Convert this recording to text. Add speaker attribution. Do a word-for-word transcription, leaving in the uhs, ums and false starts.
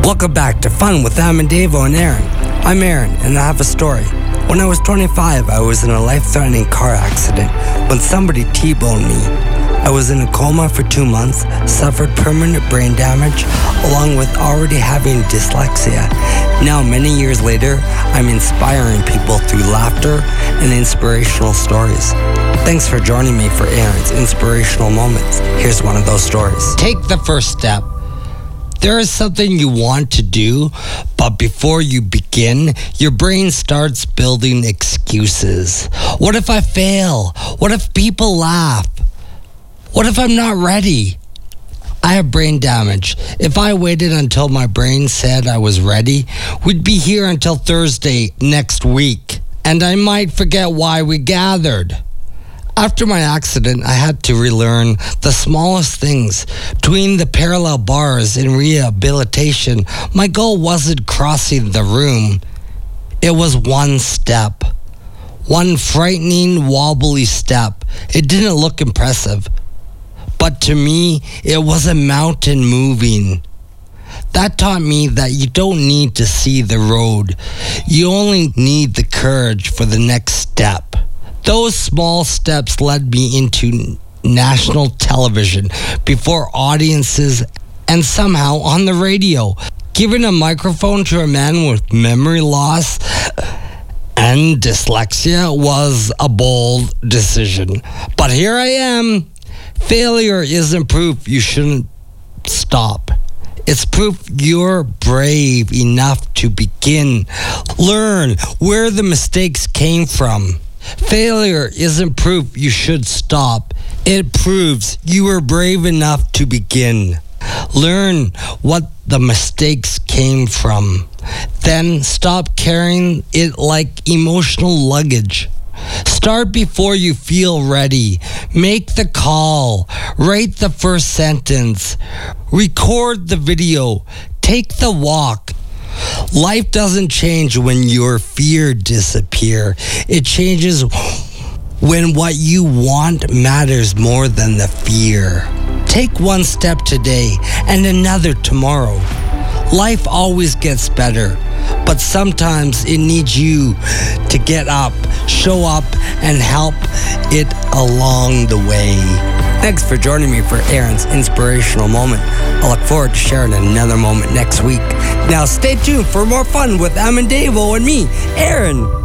Speaker 1: Welcome back to Fun with Am and Davo and Aaron. I'm Aaron, and I have a story. When I was twenty-five, I was in a life-threatening car accident when somebody T-boned me. I was in a coma for two months, suffered permanent brain damage, along with already having dyslexia. Now, many years later, I'm inspiring people through laughter and inspirational stories. Thanks for joining me for Aaron's Inspirational Moments. Here's one of those stories. Take the first step. There is something you want to do, but before you begin, your brain starts building excuses. What if I fail? What if people laugh? What if I'm not ready? I have brain damage. If I waited until my brain said I was ready, we'd be here until Thursday next week, and I might forget why we gathered. After my accident, I had to relearn the smallest things. Between the parallel bars in rehabilitation, my goal wasn't crossing the room. It was one step. One frightening, wobbly step. It didn't look impressive. But to me, it was a mountain moving. That taught me that you don't need to see the road. You only need the courage for the next step. Those small steps led me into national television, before audiences, and somehow on the radio. Giving a microphone to a man with memory loss and dyslexia was a bold decision. But here I am. Failure isn't proof you shouldn't stop. It's proof you're brave enough to begin. Learn where the mistakes came from. Failure isn't proof you should stop. It proves you were brave enough to begin. Learn what the mistakes came from. Then stop carrying it like emotional luggage. Start before you feel ready. Make the call. Write the first sentence. Record the video. Take the walk. Life doesn't change when your fear disappears. It changes when what you want matters more than the fear. Take one step today and another tomorrow. Life always gets better, but sometimes it needs you to get up, show up, and help it along the way. Thanks for joining me for Aaron's Inspirational Moment. I look forward to sharing another moment next week. Now stay tuned for more fun with Am and Davo and me, Aaron.